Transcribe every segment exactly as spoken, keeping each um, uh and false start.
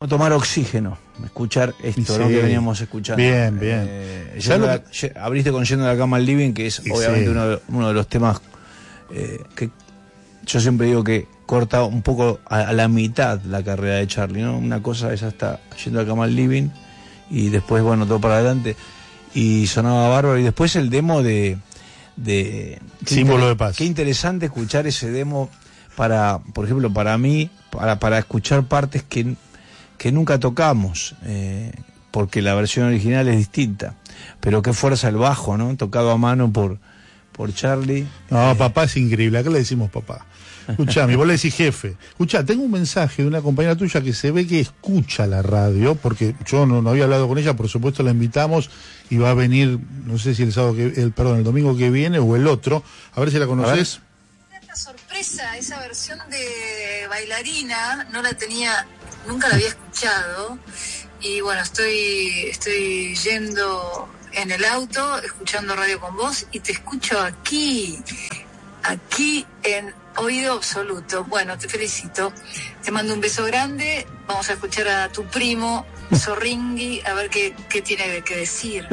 Tomar oxígeno, escuchar esto, Sí. ¿no? Que veníamos escuchando. Bien, bien. Eh, ¿Sabes yendo lo a- ye- abriste con Yendo a la cama al living, que es Sí. obviamente uno, de, uno de los temas eh, que yo siempre digo que corta un poco a, a la mitad la carrera de Charly, ¿no? Una cosa es hasta Yendo a la cama al living y después, bueno, todo para adelante y sonaba bárbaro y después el demo de... de qué Símbolo inter- de paz. Qué interesante escuchar ese demo para, por ejemplo, para mí, para, para escuchar partes que... que nunca tocamos, eh, porque la versión original es distinta. Pero qué fuerza el bajo, ¿no? Tocado a mano por, por Charly. No, Eh, papá es increíble. Acá le decimos papá. Escuchame, vos le decís jefe. Escuchá, tengo un mensaje de una compañera tuya que se ve que escucha la radio, porque yo no, no había hablado con ella, por supuesto la invitamos y va a venir, no sé si el sábado que, el, perdón, el domingo que viene o el otro. A ver si la conoces. Esta sorpresa, esa versión de Bailarina, no la tenía, nunca la había escuchado. Y bueno, estoy, estoy yendo en el auto, escuchando Radio con Vos, y te escucho aquí, aquí en Oído Absoluto. Bueno, te felicito. Te mando un beso grande. Vamos a escuchar a tu primo, Zorringui, a ver qué, qué tiene que decir.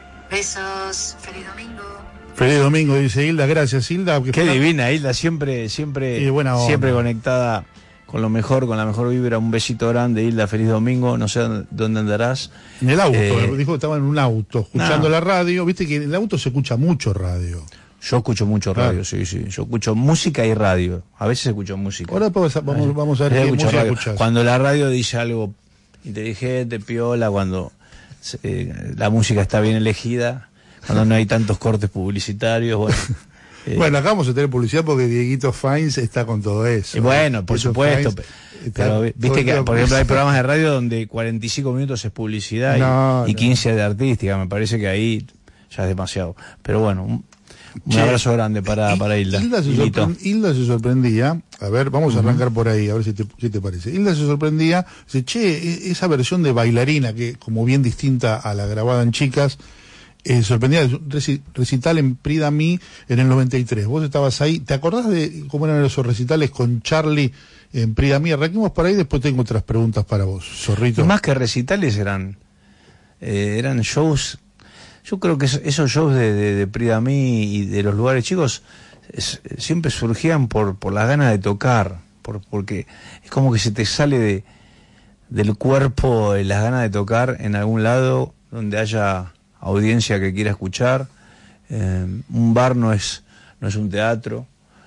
Besos. Feliz domingo. Feliz domingo, dice Hilda. Gracias, Hilda. que Qué fue una- divina, Hilda, siempre, siempre, Y buena onda. siempre conectada con lo mejor, con la mejor vibra. Un besito grande, Hilda, feliz domingo. No sé dónde andarás. En el auto, Eh, dijo que estaba en un auto, escuchando no. la radio. Viste que en el auto se escucha mucho radio. Yo escucho mucho Claro. radio, sí, sí. Yo escucho música y radio. A veces escucho música. Ahora vamos a, vamos, vamos a ver Yo qué escucho música radio. escuchás. Cuando la radio dice algo inteligente, piola, cuando eh, la música está bien elegida, cuando no hay tantos cortes publicitarios, bueno. eh, Bueno, acá vamos a tener publicidad porque Dieguito Fainz está con todo eso. y bueno, por Dieguito supuesto, Fainz pe- está pero todo viste el que, día por ejemplo, hay publicidad. programas de radio donde cuarenta y cinco minutos es publicidad y, No, y no. quince de artística, me parece que ahí ya es demasiado. Pero bueno, un, un Che, abrazo grande para, para Hilda. Hilda se, Hildito. sorpre- Hilda se sorprendía, a ver, vamos a arrancar por ahí, a ver si te, qué te parece. Hilda se sorprendía, dice, che, e- esa versión de Bailarina, que como bien distinta a la grabada en Chicas, eh, sorprendía, es un reci- recital en Prida Me en el noventa y tres. Vos estabas ahí, ¿te acordás de cómo eran esos recitales con Charly en Prida Me? Arranquemos por ahí, después tengo otras preguntas para vos, Zorrito. Y más que recitales eran eh, eran shows. Yo creo que es- esos shows de, de, de Prida Me y de los lugares chicos es- siempre surgían por, por las ganas de tocar, por, porque es como que se te sale de del cuerpo eh, las ganas de tocar en algún lado donde haya audiencia que quiera escuchar. Eh, un bar no es no es un teatro,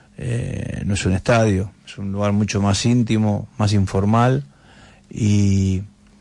eh, no es un estadio, es un lugar mucho más íntimo, más informal, y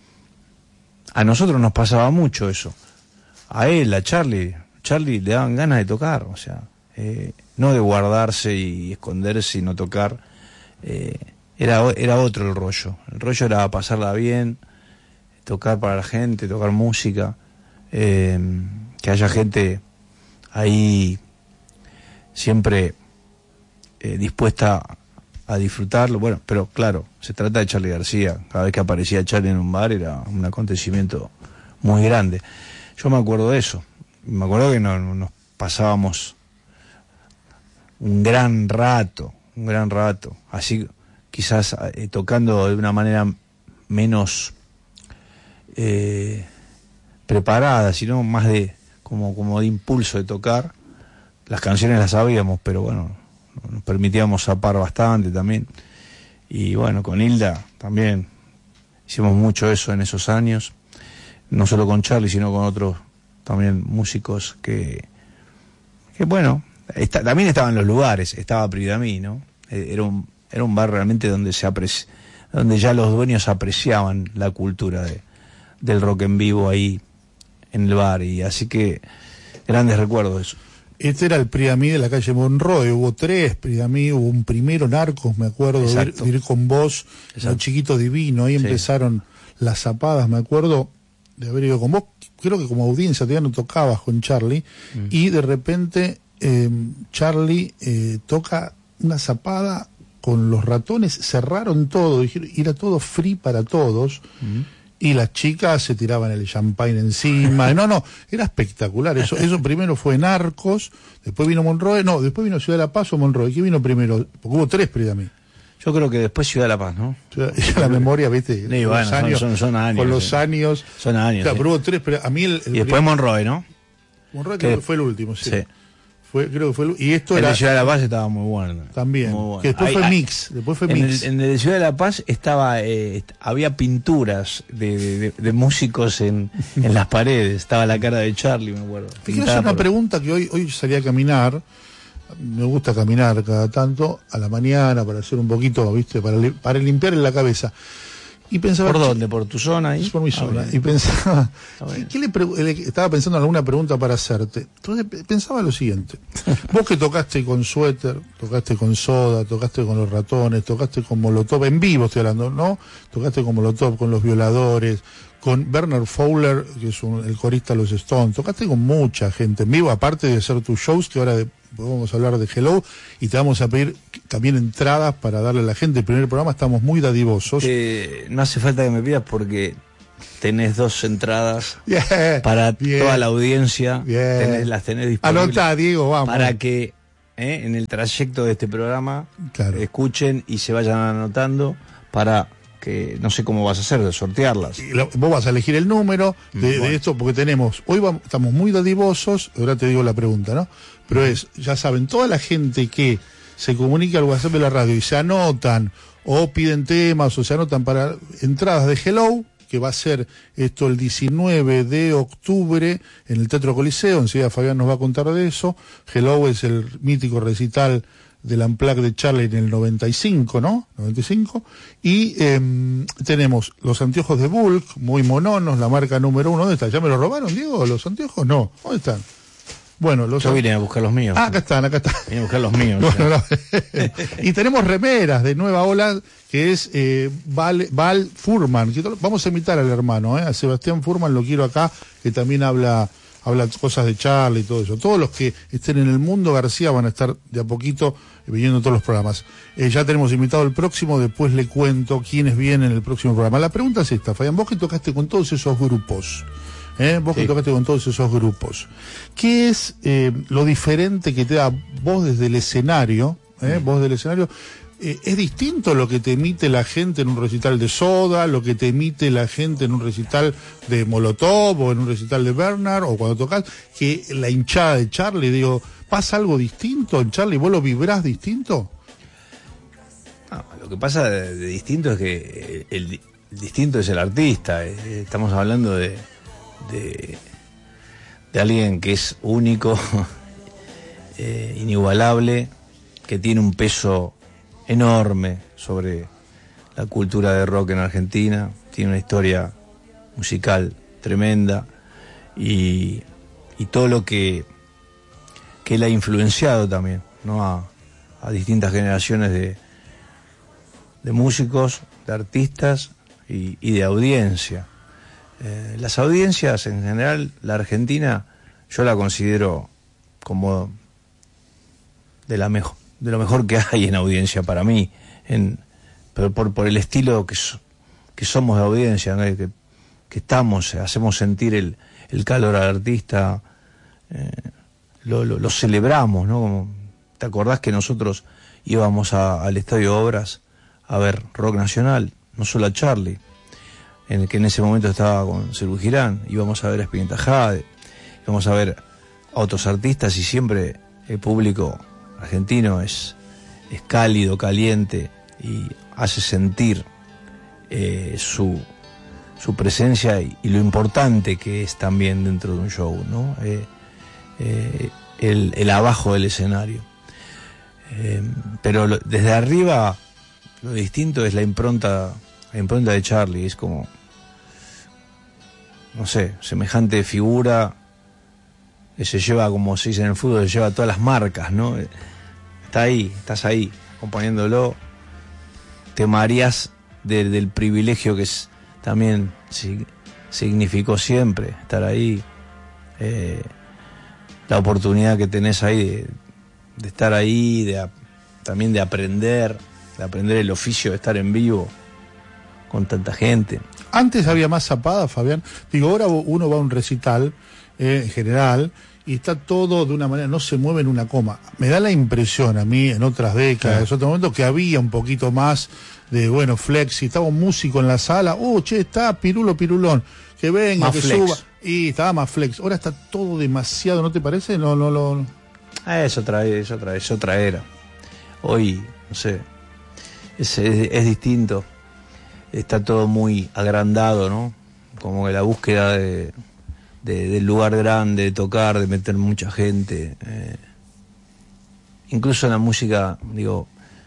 a nosotros nos pasaba mucho eso. A él, a Charly, Charly le daban ganas de tocar, o sea, eh, no de guardarse y esconderse y no tocar. Eh, era, era otro el rollo. El rollo era pasarla bien, tocar para la gente, tocar música, eh, que haya gente ahí siempre eh, dispuesta a disfrutarlo. Bueno, pero claro, se trata de Charly García. Cada vez que aparecía Charly en un bar era un acontecimiento muy grande. Yo me acuerdo de eso. Me acuerdo que no- nos pasábamos un gran rato, un gran rato. Así, quizás eh, tocando de una manera menos eh, preparada, sino más de como, como de impulso de tocar. Las canciones las sabíamos, pero bueno, nos permitíamos zapar bastante también. Y bueno, con Hilda también hicimos mucho eso en esos años, no solo con Charly, sino con otros también músicos que, que bueno, está, también estaban los lugares, estaba Prida Me, ¿no? Eh, Era un, era un bar realmente donde se apreci- donde ya los dueños apreciaban la cultura de, del rock en vivo ahí en el bar, y así que grandes recuerdos de eso. Este era el Prida Me de la calle Monroe, hubo tres Prida Me, hubo un primero Narcos, me acuerdo, de ir, Exacto. de ir con vos, Exacto. un chiquito divino, ahí Sí. empezaron las zapadas, me acuerdo de haber ido con vos, creo que como audiencia todavía no tocabas con Charly, Mm. y de repente eh, Charly eh, toca una zapada con los Ratones, cerraron todo, dijeron, era todo free para todos, Mm. y las chicas se tiraban el champagne encima. No, no, era espectacular. Eso eso primero fue Narcos, después vino Monroe, no, después vino Ciudad de la Paz o Monroe. ¿Qué vino primero? Porque hubo tres Prida Me. Yo creo que después Ciudad de la Paz, ¿no? Ya, ya la memoria, viste, Sí, con, bueno, los años, son, son, son años, con los sí. años. Son años. Claro, Sí. pero hubo tres, pero a mí el, el Y después Monroy, ¿no? Monroy creo que- que fue el último, sí. Sí. Fue, creo que fue el, y esto El era de Ciudad de la Paz estaba muy bueno. también, Muy bueno. que después Ahí- fue ahí- mix, después fue En mix. el, en el de Ciudad de la Paz estaba, eh, est- había pinturas de, de, de- de músicos en, en las paredes. Estaba la cara de Charlie, me acuerdo. Fíjate, Pintada una por- pregunta que hoy, hoy salí a caminar, me gusta caminar cada tanto, a la mañana, para hacer un poquito, viste, para, li- para limpiar la cabeza. Y pensaba, ¿Por che, dónde? ¿Por tu zona ahí? es por mi Ah, zona. bien. Y pensaba, Está bien. ¿qué, qué le pregu- le- estaba pensando en alguna pregunta para hacerte. Entonces pe- pensaba lo siguiente. Vos que tocaste con Suéter, tocaste con Soda, tocaste con Los Ratones, tocaste con Molotov, en vivo estoy hablando, ¿no? Tocaste con Molotov, con Los Violadores, con Bernard Fowler, que es un- el corista de los Stones, tocaste con mucha gente en vivo, aparte de hacer tus shows, que ahora de- vamos a hablar de Hello, y te vamos a pedir también entradas para darle a la gente. El primer programa estamos muy dadivosos. Eh, no hace falta que me pidas porque tenés dos entradas Bien, para bien. toda la audiencia. Bien. Tenés, las tenés disponibles. Anotá, Diego, vamos. Para que eh, en el trayecto de este programa Claro. escuchen y se vayan anotando para que no sé cómo vas a hacer de sortearlas. Y lo- vos vas a elegir el número de, de Bueno. esto, porque tenemos, hoy vamos, estamos muy dadivosos, ahora te digo la pregunta, ¿no? Pero es, ya saben, toda la gente que se comunica al WhatsApp de la radio y se anotan, o piden temas, o se anotan para entradas de Hello, que va a ser esto el diecinueve de octubre en el Teatro Coliseo, enseguida Fabián nos va a contar de eso. Hello es el mítico recital del Unplugged de Charlie en el noventa y cinco, ¿no? noventa y cinco. Y eh, tenemos los anteojos de Bulk, muy mononos, la marca número uno. ¿Dónde están? ¿Ya me los robaron, Diego? ¿Los anteojos? No. ¿Dónde están? Bueno, los Yo vine a buscar los míos. Ah, acá están, acá están. Vine a buscar los míos. Bueno, no. Y tenemos remeras de Nueva Ola, que es eh, Val, Val Furman. Que to- vamos a invitar al hermano, ¿eh? A Sebastián Furman lo quiero acá, que también habla habla cosas de Charlie y todo eso. Todos los que estén en el mundo García van a estar de a poquito viniendo todos los programas. Eh, ya tenemos invitado el próximo, después le cuento quiénes vienen en el próximo programa. La pregunta es esta, Fabián, vos que tocaste con todos esos grupos, ¿eh? Vos que Sí. tocaste con todos esos grupos, ¿qué es eh, lo diferente que te da vos desde el escenario, ¿eh? Vos del escenario, eh, es distinto lo que te emite la gente en un recital de Soda, lo que te emite la gente en un recital de Molotov o en un recital de Bernard, o cuando tocas, que la hinchada de Charlie, digo, ¿pasa algo distinto en Charlie? ¿Vos lo vibrás distinto? No, lo que pasa de, de distinto es que el, el distinto es el artista. eh, Estamos hablando de, de, de alguien que es único, eh, inigualable, que tiene un peso enorme sobre la cultura de rock en Argentina, tiene una historia musical tremenda y, y todo lo que, que él ha influenciado también, ¿no? a, a distintas generaciones de, de músicos, de artistas y, y de audiencia. Eh, las audiencias en general, la Argentina, yo la considero como de la mejor, de lo mejor que hay en audiencia para mí, en, pero por, por el estilo que, so, que somos de audiencia, ¿no? que, que estamos, hacemos sentir el, el calor al artista, eh, lo, lo, lo celebramos, ¿no? Como, ¿te acordás que nosotros íbamos a, al Estadio Obras a ver rock nacional? No solo a Charlie, en el que en ese momento estaba con Cerú Girán, íbamos a ver a Spinetta Jade, íbamos a ver a otros artistas y siempre el público argentino es, es cálido, caliente y hace sentir eh, su, su presencia y, y lo importante que es también dentro de un show, ¿no? Eh, eh, el, el abajo del escenario. Eh, pero lo, desde arriba lo distinto es la impronta, la impronta de Charlie, es como, no sé, semejante figura que se lleva, como se dice en el fútbol, se lleva todas las marcas, ¿no? Está ahí, estás ahí, acompañándolo, te mareás de, del privilegio que es, también si, significó siempre estar ahí, eh, la oportunidad que tenés ahí de, de estar ahí, de, también de aprender, de aprender el oficio de estar en vivo con tanta gente. Antes había más zapada, Fabián. Digo, ahora uno va a un recital, eh, en general, y está todo de una manera, no se mueve en una coma. Me da la impresión a mí, en otras décadas, en otros momentos, que había un poquito más de, bueno, flex, si estaba un músico en la sala, oh, che, está Pirulo Pirulón, que venga, más que flex. suba, y estaba más flex. Ahora está todo demasiado, ¿no te parece? No, no, no. Ah, es otra, es otra, es otra era. Hoy, no sé, es, es, es distinto. Está todo muy agrandado, ¿no? Como que la búsqueda de, de, del lugar grande, de tocar, de meter mucha gente. Eh, incluso en la música, digo,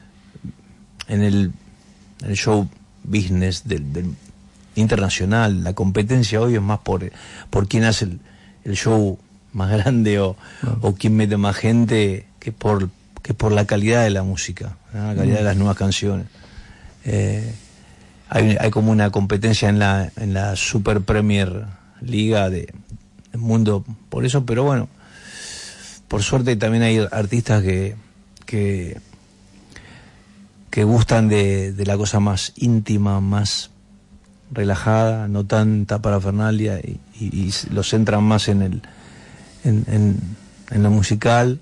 en el, en el show business del, del internacional, la competencia hoy es más por, por quién hace el, el show más grande o, no. o quién mete más gente que por, que por la calidad de la música, ¿no? La calidad mm. de las nuevas canciones. Eh, Hay, hay como una competencia en la en la Super Premier Liga de, del mundo por eso, pero bueno, por suerte también hay artistas que que, que gustan de, de la cosa más íntima, más relajada, no tanta parafernalia y, y, y los centran más en el en, en, en lo musical.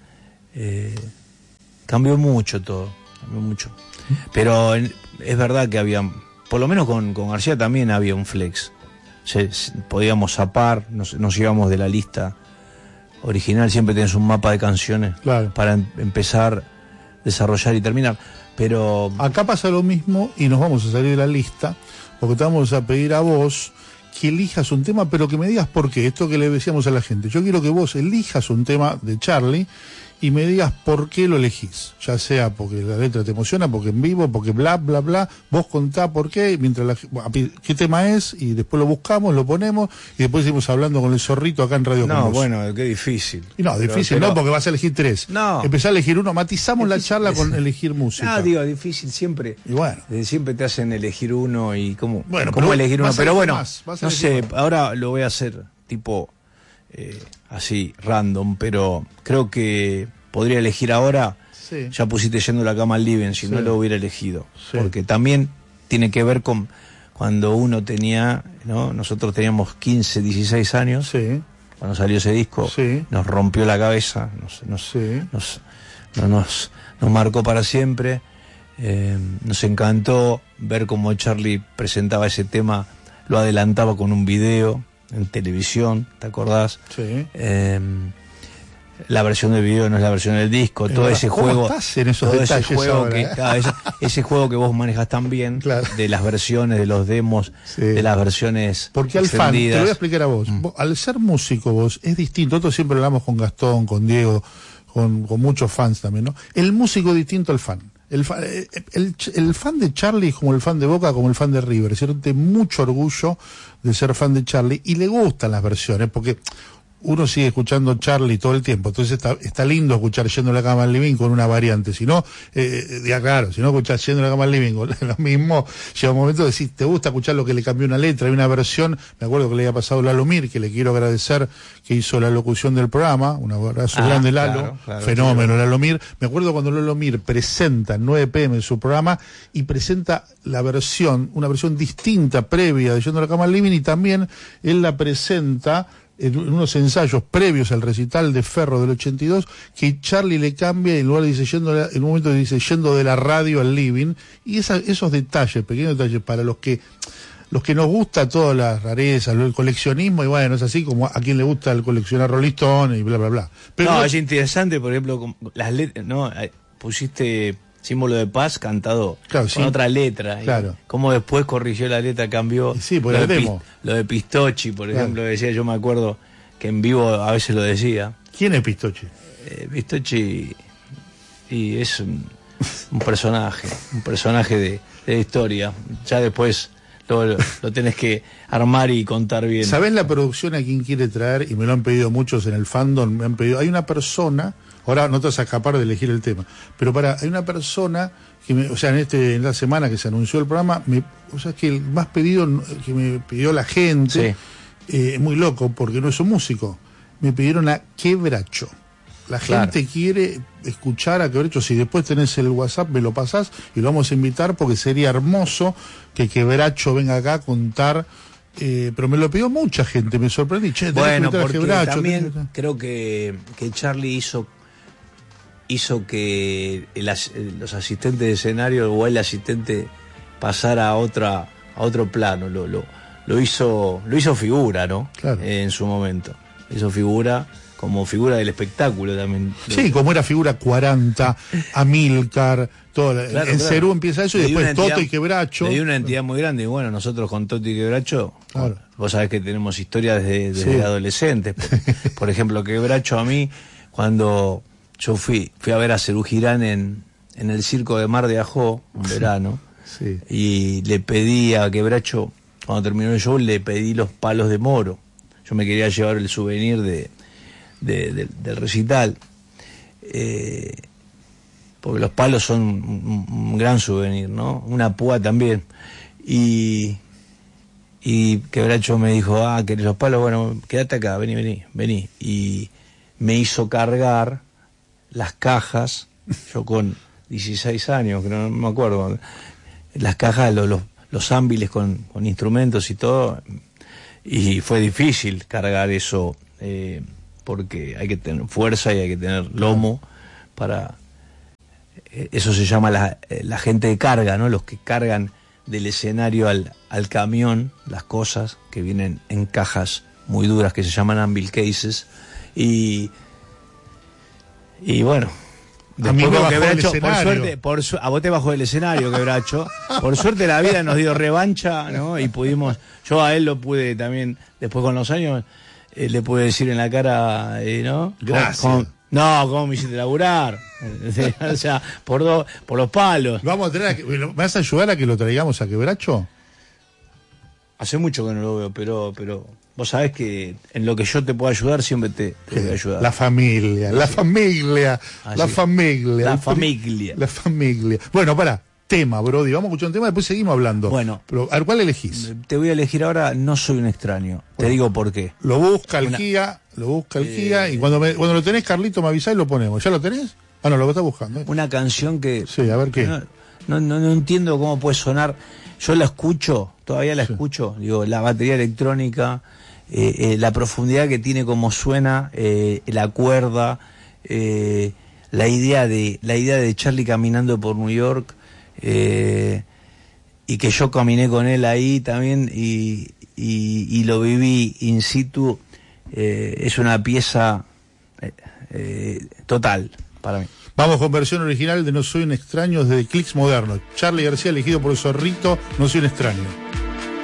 Eh, cambió mucho todo, cambió mucho, pero en, es verdad que había, por lo menos con, con García también había un flex. Se, se, podíamos zapar, nos, nos íbamos de la lista original, siempre tenés un mapa de canciones claro. para em, empezar, desarrollar y terminar. Pero acá pasa lo mismo y nos vamos a salir de la lista, porque te vamos a pedir a vos que elijas un tema, pero que me digas por qué. Esto que le decíamos a la gente, yo quiero que vos elijas un tema de Charly y me digas por qué lo elegís, ya sea porque la letra te emociona, porque en vivo, porque bla, bla, bla, vos contá por qué, mientras la, qué tema es, y después lo buscamos, lo ponemos, y después seguimos hablando con el zorrito acá en Radio no, con vos. Bueno, qué difícil. Y no, difícil pero, no, porque vas a elegir tres. No. Empezá a elegir uno, matizamos difícil, la charla es, con elegir música. No, digo, difícil siempre. Y bueno. Siempre te hacen elegir uno y cómo, bueno, cómo elegir uno, pero bueno, más, no sé, más. Ahora lo voy a hacer tipo eh, así, random, pero creo que podría elegir ahora, sí. Ya pusiste Yendo a la cama al living, si sí. no lo hubiera elegido, sí. Porque también tiene que ver con cuando uno tenía, ¿no? Nosotros teníamos quince, dieciséis años, sí. Cuando salió ese disco, sí. Nos rompió la cabeza, nos, nos, sí. nos, nos, nos, nos marcó para siempre, eh, nos encantó ver cómo Charly presentaba ese tema, lo adelantaba con un video en televisión, ¿te acordás? Sí. Eh, la versión del video no es la versión del disco, todo ese juego, estás en esos todo ese juego ahora, que, eh? claro, ese, ese juego que vos manejas tan bien, claro. De las versiones, de los demos, sí. De las versiones porque al fan, te lo voy a explicar a vos, mm. vos al ser músico vos, es distinto, nosotros siempre hablamos con Gastón, con Diego, con, con muchos fans también, ¿no? El músico es distinto al fan. El, fan, el, el, el fan de Charly es como el fan de Boca, como el fan de River, siente mucho orgullo de ser fan de Charly y le gustan las versiones, porque uno sigue escuchando Charly todo el tiempo, entonces está, está lindo escuchar Yendo a la cama al living con una variante, si no, eh, ya claro, si no escuchás Yendo a la cama al living con lo mismo, llega un momento de decir, te gusta escuchar lo que le cambió una letra, hay una versión, me acuerdo que le había pasado a Lalo Mir, que le quiero agradecer, que hizo la locución del programa, un abrazo ah, grande Lalo, claro, claro, fenómeno claro. Lalo Mir, me acuerdo cuando Lalo Mir presenta en nueve pe eme en su programa, y presenta la versión, una versión distinta, previa de Yendo a la cama al living, y también él la presenta en unos ensayos previos al recital de Ferro del ochenta y dos, que Charly le cambia y en lugar de dice yendo la, en un momento dice yendo de la radio al living, y esa, esos detalles, pequeños detalles para los que los que nos gusta todas las rarezas, el coleccionismo, y bueno, es así como a quien le gusta el coleccionar Rolling Stone y bla bla bla. Pero no, no, es interesante, por ejemplo, las letras, no, pusiste Símbolo de Paz cantado claro, con sí. otra letra, claro. Cómo después corrigió la letra, cambió. Sí, por lo, el de demo. Pi, lo de Pistochi, por claro. ejemplo, decía, yo me acuerdo que en vivo a veces lo decía. ¿Quién es Pistochi? Eh, Pistochi y es un, un personaje, un personaje de, de historia. Ya después lo, lo, lo tenés que armar y contar bien. ¿Sabés la producción a quién quiere traer? Y me lo han pedido muchos en el fandom, me han pedido, hay una persona, ahora no te vas a escapar de elegir el tema, pero para, hay una persona que me, o sea, en este, en la semana que se anunció el programa, me, o sea, que el más pedido que me pidió la gente, sí. eh, es muy loco porque no es un músico, me pidieron a Quebracho. La gente claro. quiere escuchar a Quebracho. Si después tenés el WhatsApp, me lo pasás y lo vamos a invitar porque sería hermoso que Quebracho venga acá a contar Eh, pero me lo pidió mucha gente, me sorprendí. Che, bueno, que porque Quebracho, también tenés... creo que, que Charlie hizo hizo que el, los asistentes de escenario o el asistente pasara a otra a otro plano, lo lo, lo hizo lo hizo figura, ¿no? Claro. Eh, en su momento. Hizo figura como figura del espectáculo también. Sí, como era figura cuarenta, Amílcar, todo. Claro, en claro. Cerú empieza eso y Le dio después una entidad- Toto y Quebracho. Le dio una entidad muy grande. Y bueno, nosotros con Toto y Quebracho, Claro. bueno, vos sabés que tenemos historias desde, desde Sí. adolescentes. Por, por ejemplo, Quebracho a mí, cuando yo fui fui a ver a Cerú Girán en, en el circo de Mar de Ajó, un verano, Sí. y le pedí a Quebracho, cuando terminó el show, le pedí los palos de Moro. Yo me quería llevar el souvenir de, de- de- del recital. Eh, porque los palos son un, un gran souvenir, ¿no? Una púa también. Y, y Quebracho me dijo, ah, ¿querés los palos? Bueno, quédate acá, vení, vení, vení. Y me hizo cargar las cajas, yo con dieciséis años, que no, no me acuerdo, las cajas, los, los, los ámbiles con, con instrumentos y todo, y fue difícil cargar eso, eh, porque hay que tener fuerza y hay que tener lomo para... Eso se llama la, la gente de carga, ¿no? Los que cargan del escenario al, al camión las cosas que vienen en cajas muy duras que se llaman anvil cases. Y, y bueno, A mí me con bajó del Quebracho, por escenario. suerte, por su- a vos te bajó del escenario, Quebracho. Por suerte la vida nos dio revancha, ¿no? Y pudimos, yo a él lo pude también, después con los años, eh, le pude decir en la cara, eh, ¿no? Gracias. ¿Cómo- cómo- no, ¿cómo me hiciste laburar? O sea, por, do, por los palos. Vamos a tener a que- ¿me vas a ayudar a que lo traigamos a Quebracho? Hace mucho que no lo veo, pero pero vos sabés que en lo que yo te puedo ayudar, siempre te, te voy a ayudar. La familia, la familia, Así la es. familia. La familia. La familia. Bueno, pará, tema, Brody. Vamos a escuchar un tema, después seguimos hablando. Bueno. Pero, a ver, ¿cuál elegís? Te voy a elegir ahora, No soy un extraño. Te digo por qué. Lo busca el Una- Gia, lo busca el Eh, Gia, y cuando, me- cuando lo tenés, Carlito, me avisás y lo ponemos. ¿Ya lo tenés? Ah, no, lo estás buscando. ¿eh? Una canción que... Sí, a ver qué. No, no, no, no entiendo cómo puede sonar. Yo la escucho, todavía la escucho. Digo, la batería electrónica, eh, eh, la profundidad que tiene, cómo suena, eh, la cuerda, eh, la idea de la idea de Charlie caminando por New York, eh, y que yo caminé con él ahí también y, y, y lo viví in situ. Eh, es una pieza eh, eh, total para mí. Vamos con versión original de No soy un extraño desde Clicks Moderno. Charlie García elegido por Zorrito, No soy un extraño.